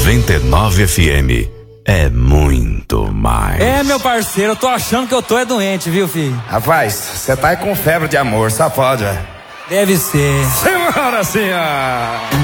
99 FM é muito mais. É, meu parceiro, eu tô achando que eu tô doente, viu, filho? Rapaz, você tá aí com febre de amor, só pode, velho. Deve ser. Senhora, senhora.